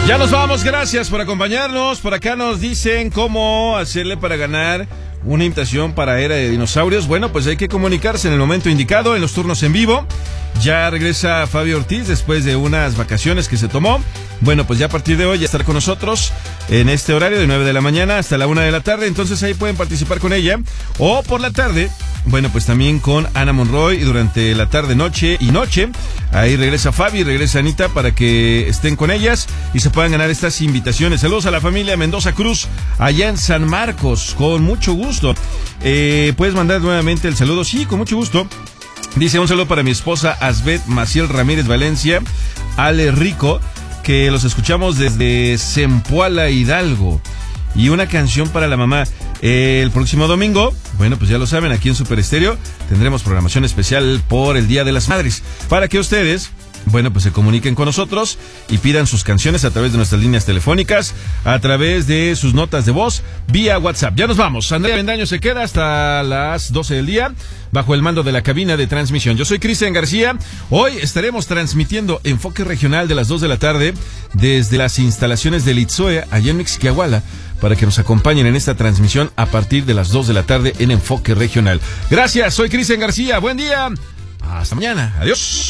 Ya nos vamos, gracias por acompañarnos. Por acá nos dicen cómo hacerle para ganar una invitación para Era de Dinosaurios. Bueno, pues hay que comunicarse en el momento indicado, en los turnos en vivo. Ya regresa Fabio Ortiz después de unas vacaciones que se tomó. Bueno, pues ya a partir de hoy ya estar con nosotros en este horario de 9 de la mañana hasta la 1 de la tarde. Entonces ahí pueden participar con ella. O por la tarde, bueno, pues también con Ana Monroy y durante la tarde, noche y noche. Ahí regresa Fabi y regresa Anita para que estén con ellas y se puedan ganar estas invitaciones. Saludos a la familia Mendoza Cruz allá en San Marcos, con mucho gusto. Puedes mandar nuevamente el saludo, sí, con mucho gusto. Dice un saludo para mi esposa Asbet Maciel Ramírez Valencia, Ale Rico, que los escuchamos desde Zempoala, Hidalgo. Y una canción para la mamá. El próximo domingo, bueno, pues ya lo saben, aquí en Super Estéreo tendremos programación especial por el Día de las Madres, para que ustedes, bueno, pues se comuniquen con nosotros y pidan sus canciones a través de nuestras líneas telefónicas, a través de sus notas de voz, vía WhatsApp. Ya nos vamos. Andrea Bendaño se queda hasta las 12 del día, bajo el mando de la cabina de transmisión. Yo soy Cristian García. Hoy estaremos transmitiendo Enfoque Regional de las 2 de la tarde desde las instalaciones del Itzoe, allá en Mixquiahuala, para que nos acompañen en esta transmisión a partir de las 2 de la tarde en Enfoque Regional. Gracias, soy Cristian García. Buen día. Hasta mañana. Adiós.